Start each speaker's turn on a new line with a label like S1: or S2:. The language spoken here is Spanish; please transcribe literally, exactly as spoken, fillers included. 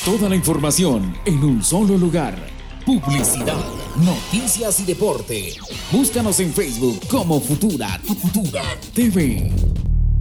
S1: Toda la información en un solo lugar. Publicidad, noticias y deporte. Búscanos en Facebook como Futura, tu Futura T V.